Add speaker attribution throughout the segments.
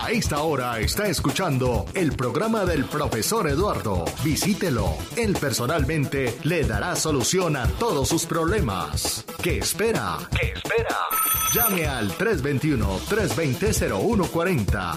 Speaker 1: A esta hora está escuchando el programa del profesor Eduardo. Visítelo. Él personalmente le dará solución a todos sus problemas. ¿Qué espera? ¿Qué espera? Llame al 321-320-0140.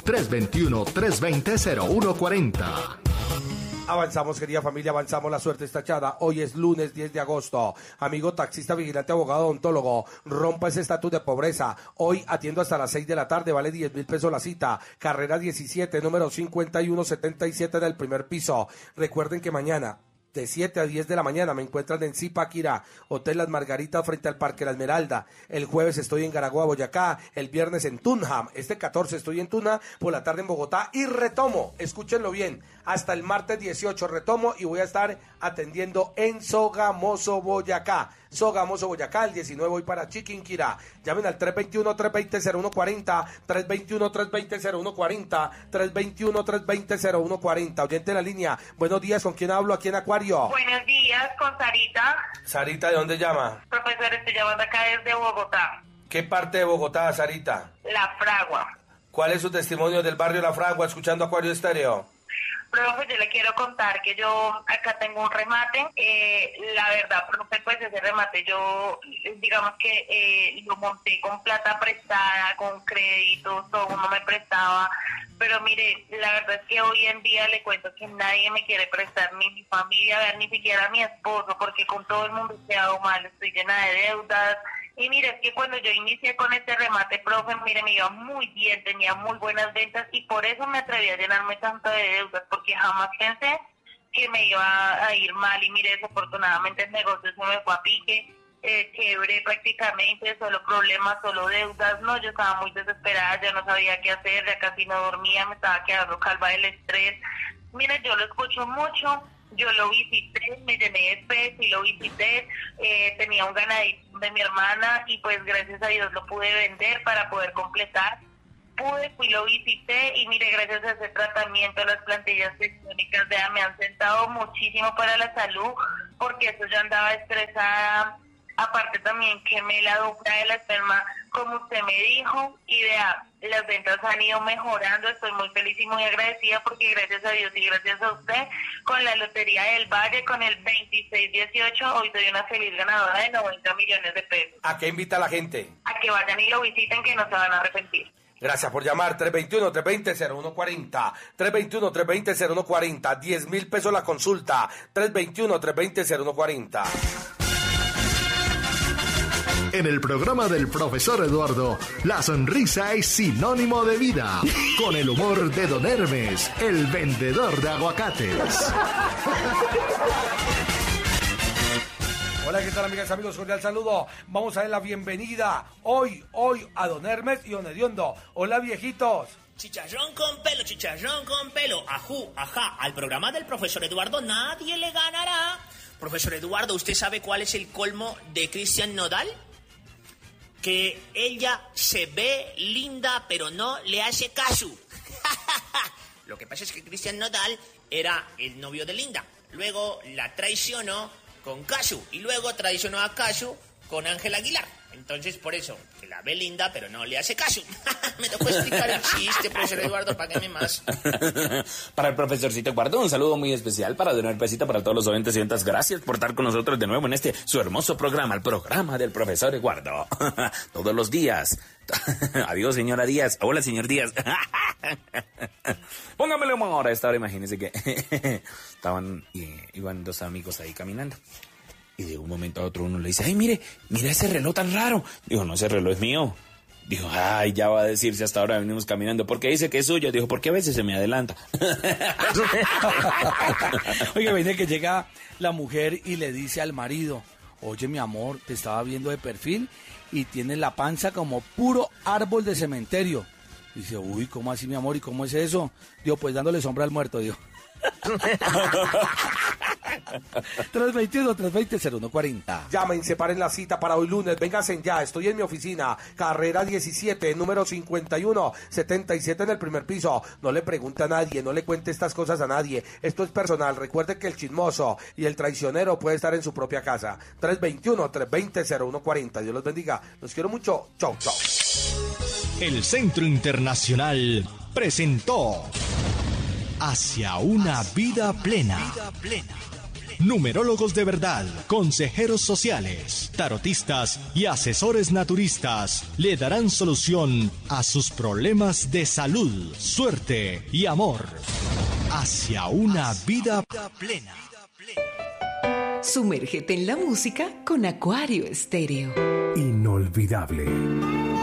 Speaker 1: 321-320-0140.
Speaker 2: Avanzamos, querida familia, avanzamos, la suerte está echada. Hoy es lunes 10 de agosto. Amigo taxista, vigilante, abogado, odontólogo, rompa ese estatus de pobreza. Hoy atiendo hasta las 6 de la tarde, vale 10.000 pesos la cita. Carrera 17, número 5177 del primer piso. Recuerden que mañana, de 7 a 10 de la mañana, me encuentran en Zipaquirá, Hotel Las Margaritas frente al Parque La Esmeralda. El jueves estoy en Garagua, Boyacá. El viernes en Tunja. Este 14 estoy en Tuna, por la tarde en Bogotá. Y retomo, escúchenlo bien, hasta el martes 18 retomo y voy a estar atendiendo en Sogamoso, Boyacá. Sogamoso, Boyacá. El 19 voy para Chiquinquirá. Llamen al 321-320-0140, 321-320-0140, 321-320-0140. Oyente en la línea. Buenos días, ¿con quién hablo? Aquí en Acuario.
Speaker 3: Buenos días, con Sarita.
Speaker 2: Sarita, ¿de dónde llama?
Speaker 3: Profesor, estoy llamando acá desde Bogotá.
Speaker 2: ¿Qué parte de Bogotá, Sarita?
Speaker 3: La Fragua.
Speaker 2: ¿Cuál es su testimonio del barrio La Fragua escuchando Acuario Estéreo?
Speaker 3: Profe, yo le quiero contar que yo acá tengo un remate. La verdad, profe, pues ese remate yo, digamos que lo monté con plata prestada, con créditos, todo uno me prestaba. Pero mire, la verdad es que hoy en día le cuento que nadie me quiere prestar, ni mi familia, ni siquiera mi esposo, porque con todo el mundo he quedado mal, estoy llena de deudas. Y mire, es que cuando yo inicié con este remate, profe, mire, me iba muy bien, tenía muy buenas ventas y por eso me atreví a llenarme tanto de deudas, porque jamás pensé que me iba a ir mal. Y mire, desafortunadamente el negocio se me fue a pique, quebré prácticamente, solo problemas, solo deudas. No, yo estaba muy desesperada, ya no sabía qué hacer, ya casi no dormía, me estaba quedando calva del estrés. Mire, yo lo escucho mucho. Yo lo visité, me llené de fe, y lo visité, tenía un ganadito de mi hermana y pues gracias a Dios lo pude vender para poder completar. Fui, lo visité y mire, gracias a ese tratamiento las plantillas tectónicas me han sentado muchísimo para la salud, porque eso yo andaba estresada. Aparte también quemé la dupla de la esperma, como usted me dijo, y vea, las ventas han ido mejorando, estoy muy feliz y muy agradecida porque gracias a Dios y gracias a usted, con la Lotería del Valle, con el 2618, hoy soy una feliz ganadora de 90 millones de pesos.
Speaker 2: ¿A qué invita a la gente?
Speaker 3: A que vayan y lo visiten, que no se van a arrepentir.
Speaker 2: Gracias por llamar, 321-320-0140, 321-320-0140, 10.000 pesos la consulta, 321-320-0140.
Speaker 1: En el programa del profesor Eduardo, la sonrisa es sinónimo de vida. Con el humor de Don Hermes, el vendedor de aguacates.
Speaker 2: Hola, ¿qué tal, amigas y amigos? Cordial saludo. Vamos a dar la bienvenida hoy a Don Hermes y Don Hediondo. Hola, viejitos.
Speaker 4: Chicharrón con pelo, ajú, ajá. Al programa del profesor Eduardo nadie le ganará. Profesor Eduardo, ¿usted sabe cuál es el colmo de Cristian Nodal? Que ella se ve linda, pero no le hace caso. Lo que pasa es que Cristian Nodal era el novio de Linda. Luego la traicionó con Casu. Y luego traicionó a Casu con Ángel Aguilar. Entonces, por eso, que la ve linda, pero no le hace caso. Me tocó explicar el chiste, profesor Eduardo, págame más.
Speaker 5: Para el profesorcito Eduardo, un saludo muy especial para Don Herpesito, para todos los oyentes y oyentas. Gracias por estar con nosotros de nuevo en este, su hermoso programa, el programa del profesor Eduardo. Todos los días. Adiós, señora Díaz. Hola, señor Díaz. Póngamele humor a esta hora. Imagínense que iban dos amigos ahí caminando. Y de un momento a otro uno le dice, ay, mira ese reloj tan raro. Dijo, no, ese reloj es mío. Dijo, ay, ya va a decirse, hasta ahora venimos caminando. ¿Por qué dice que es suyo? Dijo, porque a veces se me adelanta.
Speaker 6: Oiga, viene que llega la mujer y le dice al marido, oye, mi amor, te estaba viendo de perfil y tienes la panza como puro árbol de cementerio. Dice, uy, ¿cómo así, mi amor? ¿Y cómo es eso? Digo, pues dándole sombra al muerto, digo.
Speaker 2: 321-320-0140. Llamen, separen la cita para hoy lunes. Vénganse ya, estoy en mi oficina. Carrera 17, número 5177 en el primer piso. No le pregunte a nadie, no le cuente estas cosas a nadie. Esto es personal. Recuerde que el chismoso y el traicionero puede estar en su propia casa. 321-320-0140. Dios los bendiga. Los quiero mucho. Chau, chau.
Speaker 1: El Centro Internacional presentó Hacia una vida plena. Numerólogos de verdad, consejeros sociales, tarotistas y asesores naturistas le darán solución a sus problemas de salud, suerte y amor. Hacia una vida plena.
Speaker 7: Sumérgete en la música con Acuario Estéreo.
Speaker 1: Inolvidable.